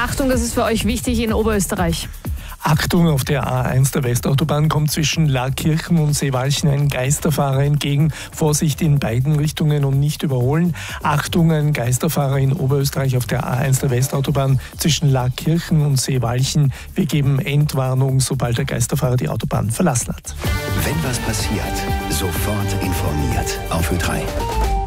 Achtung, das ist für euch wichtig in Oberösterreich. Achtung, auf der A1 der Westautobahn kommt zwischen Laakirchen und Seewalchen ein Geisterfahrer entgegen. Vorsicht in beiden Richtungen und nicht überholen. Achtung, ein Geisterfahrer in Oberösterreich auf der A1 der Westautobahn zwischen Laakirchen und Seewalchen. Wir geben Endwarnung, sobald der Geisterfahrer die Autobahn verlassen hat. Wenn was passiert, sofort informiert. Auf Ö3.